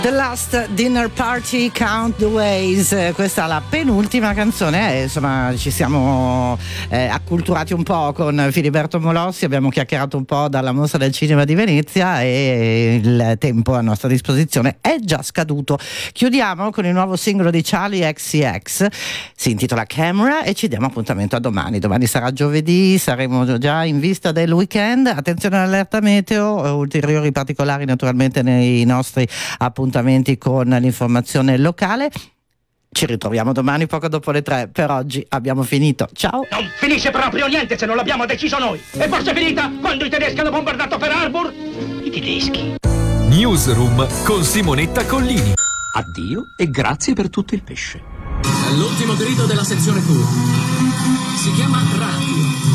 The Last Dinner Party, Count the Ways, questa è la penultima canzone, insomma ci siamo acculturati un po' con Filiberto Molossi, abbiamo chiacchierato un po' dalla Mostra del Cinema di Venezia e il tempo a nostra disposizione è già scaduto. Chiudiamo con il nuovo singolo di Charlie XCX, si intitola Camera e ci diamo appuntamento a domani. Domani sarà giovedì, saremo già in vista del weekend, attenzione all'allerta meteo, ulteriori particolari naturalmente nei nostri appuntamenti con l'informazione locale. Ci ritroviamo domani poco dopo le 3. Per oggi abbiamo finito. Ciao. Non finisce proprio niente se non l'abbiamo deciso noi. E forse è finita quando i tedeschi hanno bombardato Pearl Harbor. I tedeschi. Newsroom con Simonetta Collini. Addio e grazie per tutto il pesce. L'ultimo grido della sezione tour. Si chiama Radio.